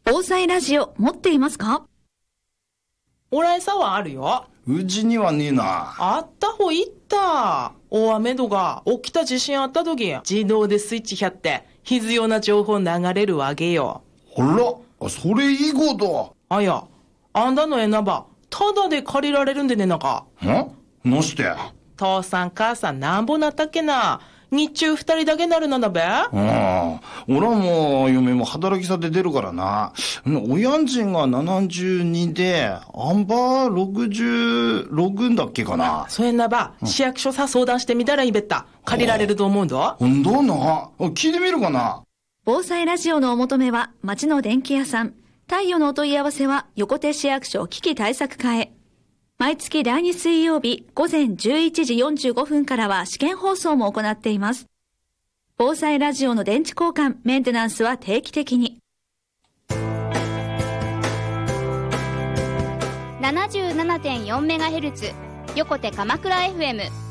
防災ラジオ持っていますか？ 俺さはあるよ。 うちにはねえな。 あった方いった。大雨とか起きた地震あった時、自動でスイッチやって必要な情報流れるわけよ。 ほら、それいいこと。 あや、あんたのえなばただで借りられるんでねなか。 なして？ 父さん母さんなんぼなったっけな。日中二人だけなるなんだべ。 俺も嫁も働きさで出るからな。親んちんが72で、あんば66だっけかな。 そえなば、市役所さ相談してみたらいいべった。借りられると思うんだ。 ほんとな。聞いてみるかな。 防災ラジオのお求めは町の電気屋さん。太陽のお問い合わせは横手市役所危機対策課へ。毎月第2水曜日午前11時45分からは試験放送も行っています。防災ラジオの電池交換、メンテナンスは定期的に。 77.4MHz 横手鎌倉 FM